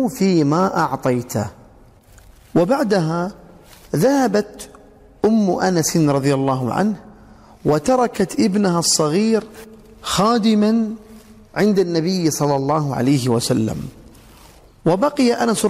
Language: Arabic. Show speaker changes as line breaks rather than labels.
له فيما أعطيته. وبعدها ذهبت أم أنس رضي الله عنه وتركت ابنها الصغير خادما عند النبي صلى الله عليه وسلم، وبقي أنس